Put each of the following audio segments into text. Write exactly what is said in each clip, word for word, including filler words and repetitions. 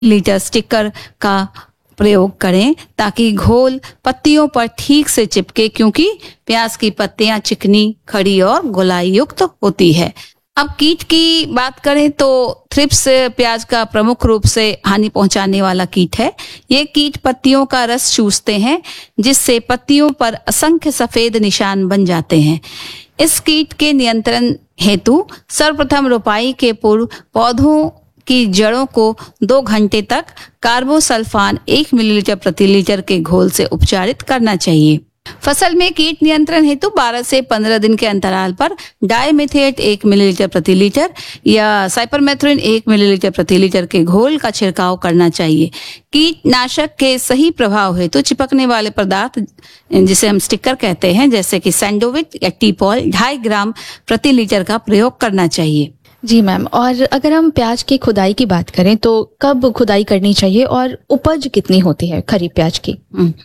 Litre sticker का प्रयोग करें ताकि घोल पत्तियों पर ठीक से चिपके, क्योंकि प्याज की पत्तियां चिकनी, खड़ी और गोलाई युक्त होती है। अब कीट की बात करें तो थ्रिप्स प्याज का प्रमुख रूप से हानि पहुंचाने वाला कीट है। ये कीट पत्तियों का रस चूसते हैं, जिससे पत्तियों पर असंख्य सफेद निशान बन जाते हैं। इस कीट के नियंत्रण हेतु सर्वप्रथम रोपाई के पूर्व पौधों की जड़ों को दो घंटे तक कार्बोसल्फान एक मिलीलीटर प्रति लीटर के घोल से उपचारित करना चाहिए। फसल में कीट नियंत्रण हेतु बारह से पंद्रह दिन के अंतराल पर डाइमेथेट एक मिलीलीटर प्रति लीटर या साइपरमेथ्रिन एक मिलीलीटर प्रति लीटर के घोल का छिड़काव करना चाहिए। कीटनाशक के सही प्रभाव हेतु चिपकने वाले पदार्थ, जिसे हम स्टिकर कहते हैं, जैसे कि सैंडोविट या टीपॉल, ढाई ग्राम प्रति लीटर का प्रयोग करना चाहिए। जी मैम, और अगर हम प्याज की खुदाई की बात करें तो कब खुदाई करनी चाहिए और उपज कितनी होती है खरीफ प्याज की?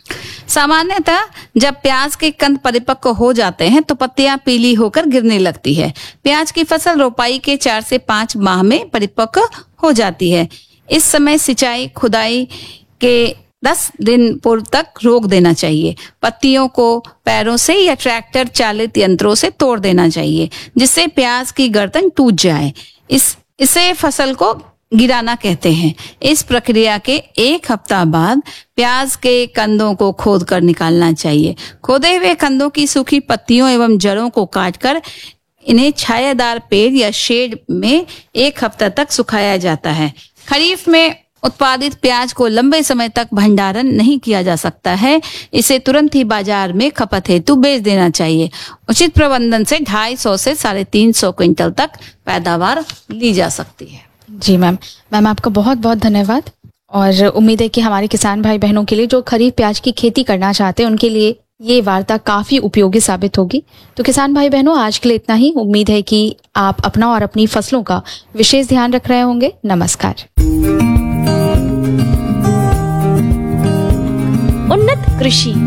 सामान्यतः जब प्याज के कंद परिपक्व हो जाते हैं तो पत्तियां पीली होकर गिरने लगती है। प्याज की फसल रोपाई के चार से पांच माह में परिपक्व हो जाती है। इस समय सिंचाई खुदाई के दस दिन पूर्व तक रोक देना चाहिए। पत्तियों को पैरों से या ट्रैक्टर चालित यंत्रों से तोड़ देना चाहिए, जिससे प्याज की गर्दन टूट जाए। इस इसे फसल को गिराना कहते हैं। इस प्रक्रिया के एक हफ्ता बाद प्याज के कंदों को खोद कर निकालना चाहिए। खोदे हुए कंदों की सूखी पत्तियों एवं जड़ों को काटकर इन्हें छायादार पेड़ या शेड में एक हफ्ता तक सुखाया जाता है। खरीफ में उत्पादित प्याज को लंबे समय तक भंडारण नहीं किया जा सकता है। इसे तुरंत ही बाजार में खपत हेतु बेच देना चाहिए। उचित प्रबंधन से ढाई सौ से साढ़े तीन सौ क्विंटल तक पैदावार ली जा सकती है। जी मैम, मैम आपका बहुत बहुत धन्यवाद, और उम्मीद है कि हमारे किसान भाई बहनों के लिए जो खरीफ प्याज की खेती करना चाहते हैं उनके लिए ये वार्ता काफी उपयोगी साबित होगी। तो किसान भाई बहनों, आज के लिए इतना ही। उम्मीद है कि आप अपना और अपनी फसलों का विशेष ध्यान रख रहे होंगे। नमस्कार। उन्नत कृषि